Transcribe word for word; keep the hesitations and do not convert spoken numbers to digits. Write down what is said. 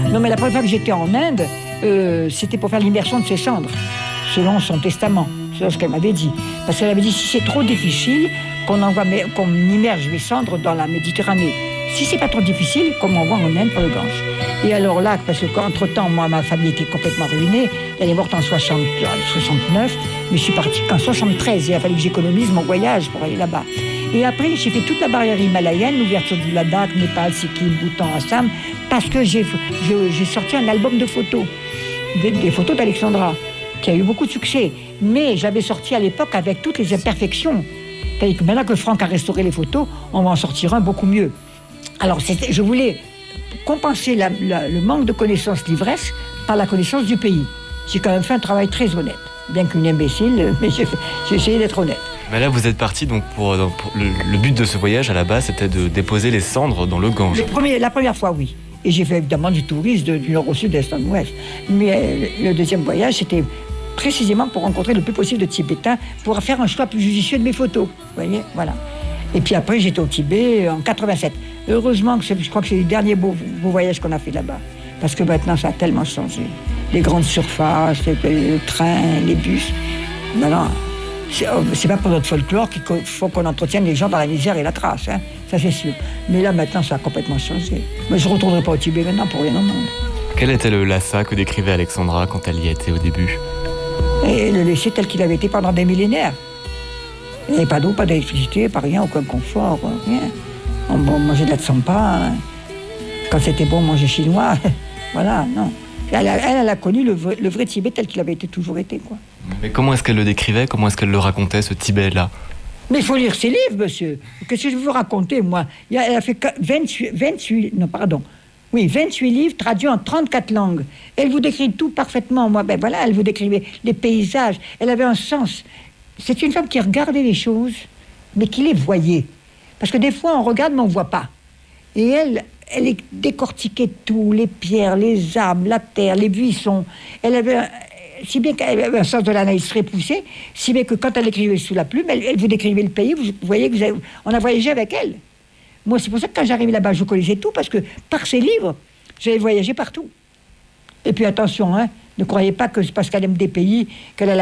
Non, mais la première fois que j'étais en Inde, euh, c'était pour faire l'immersion de ses cendres, selon son testament, selon ce qu'elle m'avait dit. Parce qu'elle avait dit, si c'est trop difficile, qu'on envoie, qu'on immerge mes cendres dans la Méditerranée. Si c'est pas trop difficile, qu'on m'envoie en Inde pour le Gange. Et alors là, parce qu'entre-temps, moi, ma famille était complètement ruinée. Elle est morte en soixante, soixante-neuf, mais je suis partie qu'en soixante-treize. Il a fallu que j'économise mon voyage pour aller là-bas. Et après, j'ai fait toute la barrière himalayenne, l'ouverture du Ladakh, Népal, Sikkim, Bhoutan, Assam, parce que j'ai, j'ai sorti un album de photos, des, des photos d'Alexandra, qui a eu beaucoup de succès. Mais j'avais sorti à l'époque avec toutes les imperfections. C'est-à-dire que maintenant que Franck a restauré les photos, on va en sortir un beaucoup mieux. Alors, je voulais compenser la, la, le manque de connaissances l'ivresse par la connaissance du pays. J'ai quand même fait un travail très honnête, bien qu'une imbécile, mais j'ai, j'ai essayé d'être honnête. Mais là, vous êtes parti donc pour, pour le, le but de ce voyage à la base, c'était de déposer les cendres dans le Gange. Le premier, la première fois, oui. Et j'ai fait évidemment du tourisme de, du nord au sud, d'est en ouest. Mais euh, le deuxième voyage, c'était précisément pour rencontrer le plus possible de Tibétains, pour faire un choix plus judicieux de mes photos. Vous voyez, voilà. Et puis après, j'étais au Tibet en quatre-vingt-sept. Heureusement que je crois que c'est le dernier beau, beau voyage qu'on a fait là-bas. Parce que maintenant, ça a tellement changé. Les grandes surfaces, les, le train, les bus. Maintenant, c'est, c'est pas pour notre folklore qu'il faut qu'on entretienne les gens dans la misère et la trace. Hein. Ça, c'est sûr. Mais là, maintenant, ça a complètement changé. Mais je ne retournerai pas au Tibet maintenant pour rien au monde. Quel était le Lhasa que décrivait Alexandra quand elle y était au début? Et le laisser tel qu'il avait été pendant des millénaires. Il n'y avait pas d'eau, pas d'électricité, pas rien, aucun confort, rien. On mangeait de la tsampa. Hein. Quand c'était bon, on mangeait chinois. Voilà, non. Elle, elle, elle a connu le vrai, le vrai Tibet tel qu'il avait été, toujours été, quoi. Mais comment est-ce qu'elle le décrivait? Comment est-ce qu'elle le racontait, ce Tibet-là? Mais il faut lire ses livres, monsieur. Qu'est-ce que je veux vous raconter, moi? Elle a fait vingt-huit, vingt-huit, non, pardon. Oui, vingt-huit livres traduits en trente-quatre langues. Elle vous décrit tout parfaitement. Moi, ben voilà, elle vous décrivait les paysages. Elle avait un sens. C'est une femme qui regardait les choses, mais qui les voyait. Parce que des fois, on regarde, mais on ne voit pas. Et elle, elle décortiquait tout, les pierres, les arbres, la terre, les buissons. Elle avait, un, si bien qu'elle avait un sens de l'analyse très poussé, si bien que quand elle écrivait sous la plume, elle, elle vous décrivait le pays, vous voyez que vous avez, on a voyagé avec elle. Moi, c'est pour ça que quand j'arrivais là-bas, je connaissais tout, parce que par ses livres, j'avais voyagé partout. Et puis attention, hein, ne croyez pas que c'est parce qu'elle aime des pays qu'elle a la